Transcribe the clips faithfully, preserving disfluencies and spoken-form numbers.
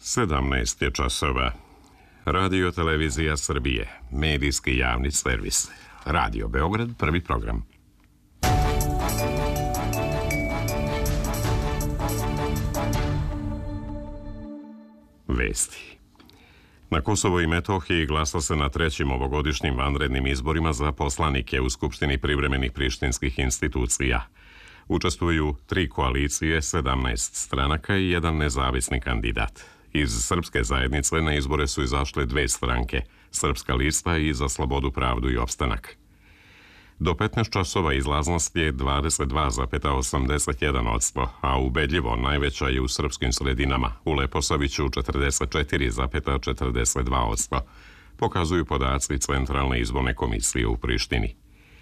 sedamnaest je časova. Radio Televizija Srbije, medijski javni servis. Radio Beograd, prvi program. Vesti. Na Kosovo i Metohiji glasa se na trećim ovogodišnjim vanrednim izborima za poslanike u Skupštini privremenih prištinskih institucija. Učestvuju tri koalicije, sedamnaest stranaka i jedan nezavisni kandidat. Iz Srpske zajednice na izbore su izašle dve stranke, Srpska lista i Za slobodu, pravdu i opstanak. Do petnaest časova izlaznost je dvadeset dva zarez osamdeset jedan posto, a ubedljivo najveća je u srpskim sredinama, u Leposaviću četrdeset četiri zarez četrdeset dva posto, pokazuju podaci Centralne izborne komisije u Prištini.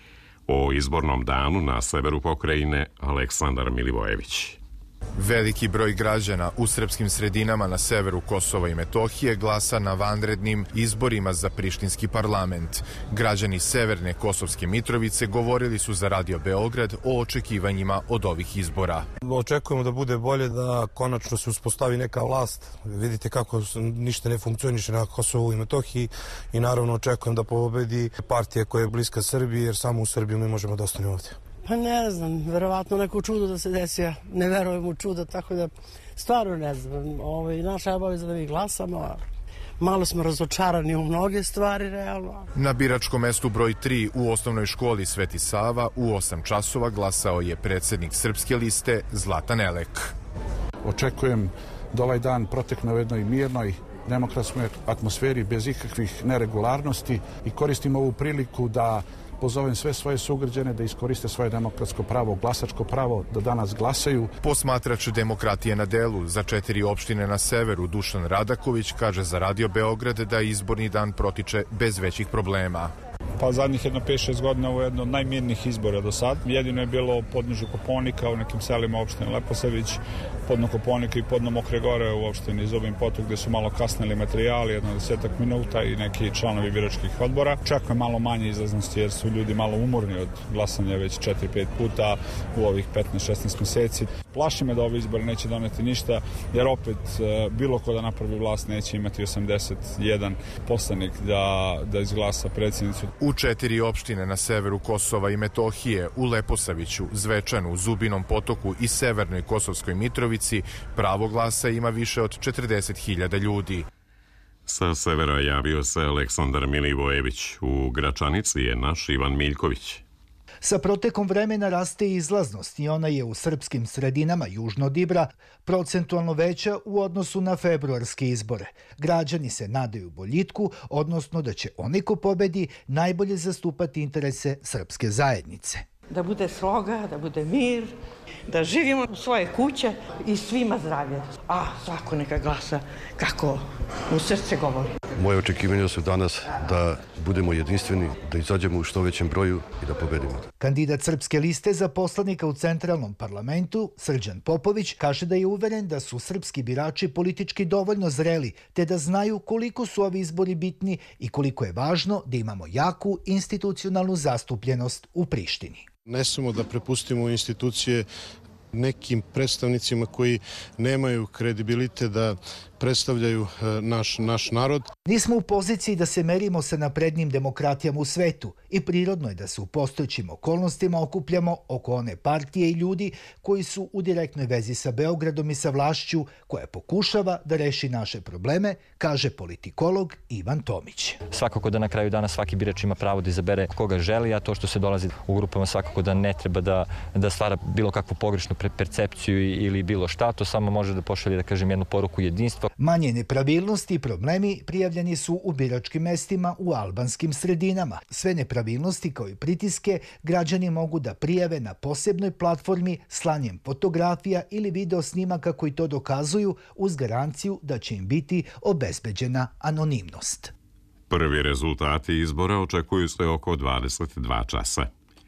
O izbornom danu na severu pokrajine Aleksandar Milivojević. Veliki broj građana u srpskim sredinama na severu Kosova i Metohije glasa na vanrednim izborima za prištinski parlament. Građani severne Kosovske Mitrovice govorili su za Radio Beograd o očekivanjima od ovih izbora. Očekujemo da bude bolje, da konačno se uspostavi neka vlast. Vidite kako ništa ne funkcioniše na Kosovu i Metohiji i naravno očekujem da pobedi partija koja je bliska Srbiji, jer samo u Srbiji mi možemo da ostanemo ovdje. Pa ne znam, verovatno neko čudo da se desi, ja ne verujem u čudo, tako da stvarno ne znam. Ovo, naša obaveza da mi glasamo, a malo smo razočarani u mnoge stvari, realno. Na biračkom mestu broj tri u osnovnoj školi Sveti Sava u osam časova glasao je predsjednik Srpske liste Zlatan Elek. Očekujem da ovaj dan protekne u jednoj mirnoj, demokratskoj atmosferi bez ikakvih neregularnosti i koristim ovu priliku da pozovem sve svoje sugrađane da iskoriste svoje demokratsko pravo, glasačko pravo, da danas glasaju. Posmatrač demokratije na delu za četiri opštine na severu Dušan Radaković kaže za Radio Beograd da izborni dan protiče bez većih problema. Pa zadnjih jedno pet šest godina ovo je jedno od najmirnijih izbora do sad. Jedino je bilo podnožu Koponika u nekim selima opštine Leposavić, podno Koponika i podno Mokre Gore u opštini Zubin Potok gdje su malo kasnili materijali, jedno desetak minuta i neki članovi biračkih odbora. Čak je malo manje izlaznosti jer su ljudi malo umorni od glasanja već četiri pet puta u ovih petnaest šesnaest mjeseci. Plaši me da ovi izbori neće doneti ništa jer opet bilo ko da napravi vlast neće imati osamdeset jedan poslanik da, da izglasa predsjednicu. U četiri opštine na severu Kosova i Metohije, u Leposaviću, Zvečanu, Zubinom Potoku i severnoj Kosovskoj Mitrovici, pravo glasa ima više od četrdeset hiljada ljudi. Sa severa javio se Aleksandar Milivojević. U Gračanici je naš Ivan Miljković. Sa protekom vremena raste izlaznost i ona je u srpskim sredinama južno od Ibra procentualno veća u odnosu na februarske izbore. Građani se nadaju boljitku, odnosno da će onaj ko pobedi najbolje zastupati interese srpske zajednice. Da bude sloga, da bude mir, da živimo u svoje kuće i svima zdravlje. A svako neka glasa kako mu srce govori. Moje očekivanja su danas da budemo jedinstveni, da izađemo u što većem broju i da pobedimo. Kandidat Srpske liste za poslanika u Centralnom parlamentu, Srđan Popović, kaže da je uveren da su srpski birači politički dovoljno zreli, te da znaju koliko su ovi izbori bitni i koliko je važno da imamo jaku institucionalnu zastupljenost u Prištini. Ne samo da prepustimo institucije nekim predstavnicima koji nemaju kredibilitet da predstavljaju naš, naš narod. Nismo u poziciji da se merimo sa naprednim demokratijama u svetu i prirodno je da se u postojećim okolnostima okupljamo oko one partije i ljudi koji su u direktnoj vezi sa Beogradom i sa vlašću koja pokušava da reši naše probleme, kaže politikolog Ivan Tomić. Svakako da na kraju dana svaki birač ima pravo da izabere koga želi, a to što se dolazi u grupama svakako da ne treba da, da stvara bilo kakvu pogrešnu percepciju ili bilo šta, to samo može da pošalje, da kažem, jednu poruku jedinstva. Manje nepravilnosti i problemi prijavljeni su u biračkim mestima u albanskim sredinama. Sve nepravilnosti kao i pritiske građani mogu da prijave na posebnoj platformi slanjem fotografija ili video snimaka koji to dokazuju uz garanciju da će im biti obezbeđena anonimnost. Prvi rezultati izbora očekuju se oko dvadeset dva časa.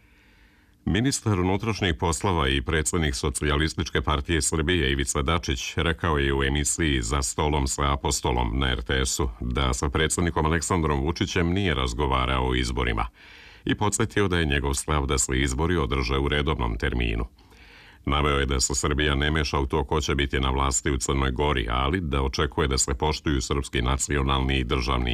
Ministar unutrašnjih poslova i predsjednik Socijalističke partije Srbije Ivica Dačić rekao je u emisiji Za stolom sa Apostolom na er te esu da sa predsjednikom Aleksandrom Vučićem nije razgovarao o izborima i podsjetio da je njegov stav da se izbori održe u redovnom terminu. Naveo je da se Srbija ne meša u to ko će biti na vlasti u Crnoj Gori, ali da očekuje da se poštuju srpski nacionalni i državni